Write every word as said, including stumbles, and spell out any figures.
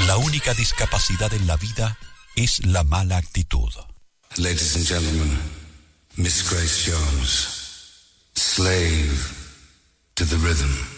La única discapacidad en la vida es la mala actitud. Ladies and gentlemen, Miss Grace Jones, slave to the rhythm.